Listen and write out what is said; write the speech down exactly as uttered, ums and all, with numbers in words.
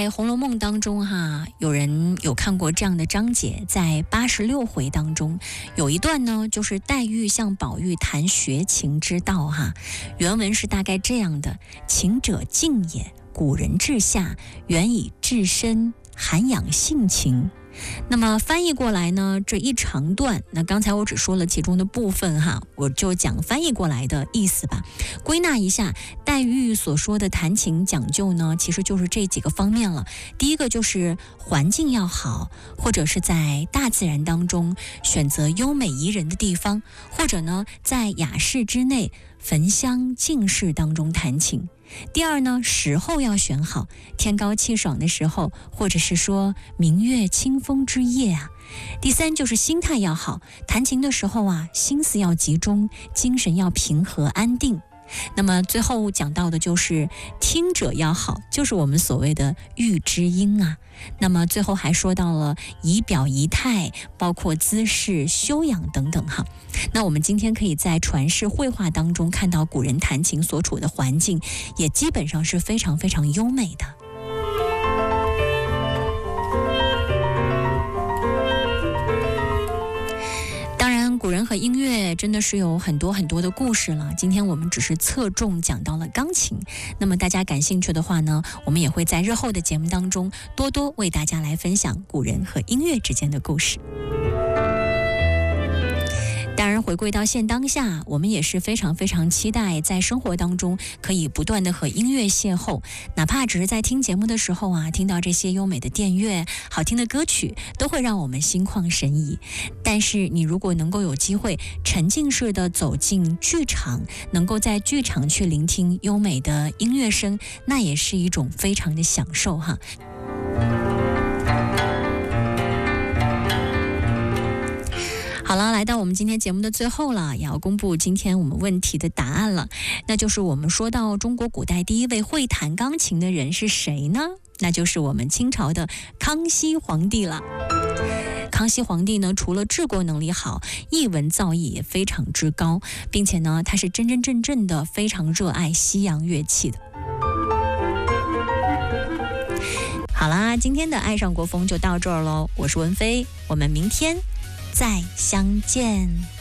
在《红楼梦》当中哈，有人有看过这样的章节，在八十六回当中有一段呢，就是黛玉向宝玉谈学情之道哈。原文是大概这样的：情者静也，古人治下，原以治身，涵养性情。那么翻译过来呢，这一长段，那刚才我只说了其中的部分哈，我就讲翻译过来的意思吧。归纳一下，黛玉所说的弹琴讲究呢，其实就是这几个方面了。第一个就是环境要好，或者是在大自然当中选择优美宜人的地方，或者呢在雅室之内焚香静室当中弹琴。第二呢，时候要选好，天高气爽的时候，或者是说明月清风之夜啊。第三就是心态要好，弹琴的时候啊，心思要集中，精神要平和安定。那么最后讲到的就是听者要好，就是我们所谓的玉之音啊。那么最后还说到了仪表仪态，包括姿势修养等等哈。那我们今天可以在传世绘画当中看到古人弹琴所处的环境，也基本上是非常非常优美的。古人和音乐真的是有很多很多的故事了，今天我们只是侧重讲到了钢琴。那么大家感兴趣的话呢，我们也会在日后的节目当中多多为大家来分享古人和音乐之间的故事。当然回归到现当下，我们也是非常非常期待在生活当中可以不断的和音乐邂逅，哪怕只是在听节目的时候啊，听到这些优美的电乐、好听的歌曲，都会让我们心旷神怡。但是你如果能够有机会沉浸式的走进剧场，能够在剧场去聆听优美的音乐声，那也是一种非常的享受哈。好了，来到我们今天节目的最后了，也要公布今天我们问题的答案了。那就是我们说到中国古代第一位会弹钢琴的人是谁呢？那就是我们清朝的康熙皇帝了。康熙皇帝呢，除了治国能力好，艺文造诣也非常之高，并且呢，他是真真正正的非常热爱西洋乐器的。好啦，今天的爱上国风就到这儿喽，我是文飞，我们明天再相见。